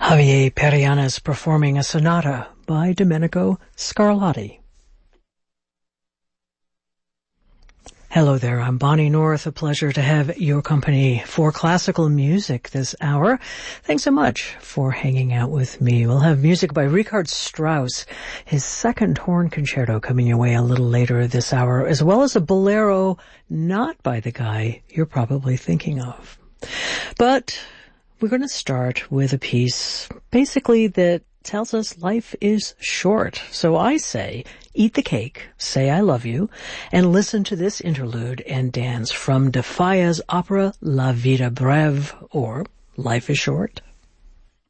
Javier Perianes performing a sonata by Domenico Scarlatti. Hello there, I'm Bonnie North. A pleasure to have your company for classical music this hour. Thanks so much for hanging out with me. We'll have music by Richard Strauss, his second horn concerto coming your way a little later this hour, as well as a bolero not by the guy you're probably thinking of. But we're going to start with a piece basically that tells us life is short. So I say, eat the cake, say I love you, and listen to this interlude and dance from De Falla's opera La Vida Breve, or Life is Short.